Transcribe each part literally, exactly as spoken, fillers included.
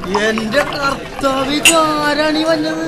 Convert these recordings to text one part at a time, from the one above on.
എന്റെ കർത്താവികാരാണ് ഈ വന്നത്.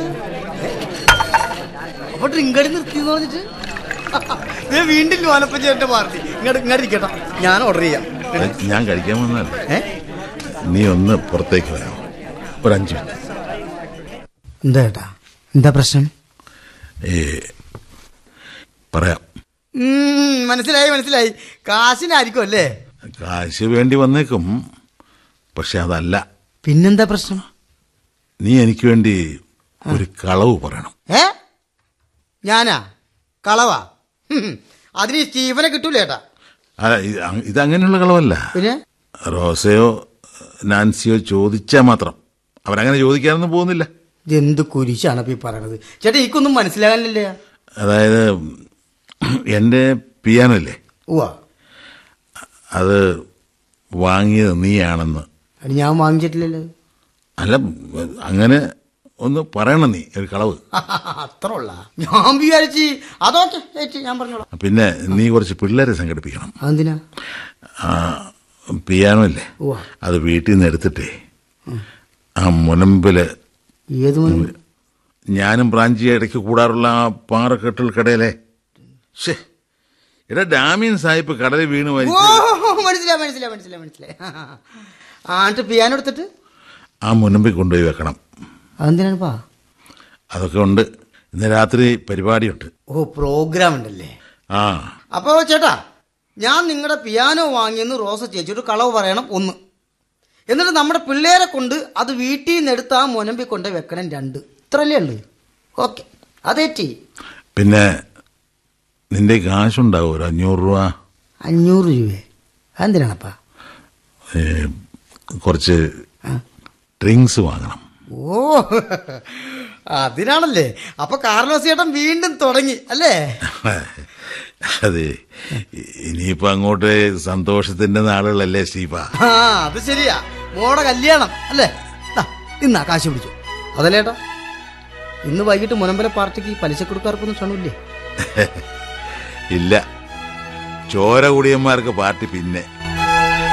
അപ്പൊ ഡ്രിങ്കടി നിർത്തിന്ന് പറഞ്ഞിട്ട് വീണ്ടും ലോലപ്പം ചേട്ടന്റെ പാർട്ടി. ഇങ്ങോട്ട് ഇങ്ങോട്ട് ഇരിക്കട്ടെ, ഞാൻ ഓർഡർ ചെയ്യാം. ഞാൻ കഴിക്കാൻ വന്നല്ലേ. നീ ഒന്ന് പുറത്തേക്ക് വരാം, ഒരു അഞ്ചു മിനിറ്റ്. എന്താ ഏട്ടാ, എന്താ പ്രശ്നം? ഏ പറയാം. മനസ്സിലായി മനസ്സിലായി, കാശിനായിരിക്കും അല്ലേ? കാശ് വേണ്ടി വന്നേക്കും, പക്ഷെ അതല്ല. പിന്നെന്താ പ്രശ്നം? നീ എനിക്ക് വേണ്ടി ഒരു കളവ് പറയണം. ഏ ഞാനാ കളവാ? അതിന് സ്റ്റീഫനെ കിട്ടൂല ഏട്ടാ. അല്ല, ഇതങ്ങനെയുള്ള കളവല്ല. പിന്നെ റോസയോ നാൻസിയോ ചോദിച്ചാൽ മാത്രം. അവരങ്ങനെ ചോദിക്കാനൊന്നും പോകുന്നില്ല. എന്ത് കുരിശാണ് ഇപ്പൊ ഈ പറയണത് ചേട്ടാ? എനിക്കൊന്നും മനസ്സിലാകാനില്ലേ. അതായത് എന്റെ പിയാനോ ഇല്ലേ, അത് വാങ്ങിയത് നീയാണെന്ന്. ഞാൻ വാങ്ങിച്ചിട്ടില്ലല്ലോ. അല്ല, അങ്ങനെ ഒന്ന് പറയണം നീ, ഒരു കളവ്. അത്ര ഉള്ള ഞാൻ വിചാരിച്ച് അതൊക്കെ ഞാൻ പറഞ്ഞോളാം. പിന്നെ നീ കുറച്ച് പിള്ളേരെ സംഘടിപ്പിക്കണം. അതെന്തിനാ? പിയാനോ ഇല്ലേ, അത് വീട്ടിൽ നിന്ന് എടുത്തിട്ടേ ആ മുനമ്പില്, ഏത് മുനമ്പ്? ഞാനും ബ്രാഞ്ചി ഇടയ്ക്ക് കൂടാറുള്ള ആ പാറക്കെട്ടിൽ കടയിലെ, ശേ എടാ ഡാമിയൻ സാഹിബ് കടലിൽ വീണ് മരിച്ചു. മനസ്സിലായി മനസ്സിലായി മനസ്സിലായി മനസ്സിലായി. ആണ്ട് പിയാനോ എടുത്തിട്ട് ആ മുനമ്പിൽ കൊണ്ടുപോയി വെക്കണം. അതെന്തിനാണിപ്പാ? അതൊക്കെ ഉണ്ട്, ഇന്ന് രാത്രി പരിപാടിയുണ്ട്. ഓ, പ്രോഗ്രാം ഉണ്ടല്ലേ. ആ അപ്പോ ചേട്ടാ, ഞാൻ നിങ്ങളുടെ പിയാനോ വാങ്ങിയെന്ന് റോസ ചേച്ചിയോട് കളവ് പറയണം ഒന്ന്. എന്നിട്ട് നമ്മുടെ പിള്ളേരെ കൊണ്ട് അത് വീട്ടിൽ നിന്ന് എടുത്ത് ആ മുനമ്പിൽ കൊണ്ട് വെക്കണം രണ്ട്. ഇത്രല്ലേ ഉള്ളു. ഓക്കെ, അതേറ്റി. പിന്നെ നിന്റെ കാശുണ്ടാവും ഒരു അഞ്ഞൂറ് രൂപ. അഞ്ഞൂറ് രൂപ അതെന്തിനാണപ്പാ? കുറച്ച് ഡ്രിങ്ക്സ് വാങ്ങണം. ഓ, അതിനാണല്ലേ. അപ്പൊ കാർലോസ് ചേട്ടൻ വീണ്ടും തുടങ്ങി അല്ലേ? അതെ, ഇനിയിപ്പോ അങ്ങോട്ട് സന്തോഷത്തിന്റെ നാളുകളല്ലേ സ്റ്റീഫ? ആ, അത് ശരിയാ. മോടെ കല്യാണം അല്ലേ? ഇന്നാ കാശ് പിടിച്ചു. അതല്ലേട്ടാ, ഇന്ന് വൈകിട്ട് മുനമ്പല പാർട്ടിക്ക് പലിശ കൊടുക്കാർക്കൊന്നും ക്ഷണില്ലേ? ഇല്ല, ചോര കുടിയന്മാർക്ക് പാർട്ടി പിന്നെ.